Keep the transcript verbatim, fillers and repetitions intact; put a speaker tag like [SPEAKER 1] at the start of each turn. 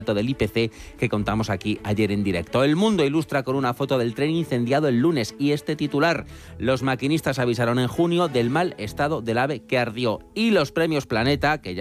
[SPEAKER 1] del I P C que contamos aquí ayer en directo. El Mundo ilustra con una foto del tren incendiado el lunes y este titular: los maquinistas avisaron en junio del mal estado del AVE que ardió. Y los premios Planeta, que ya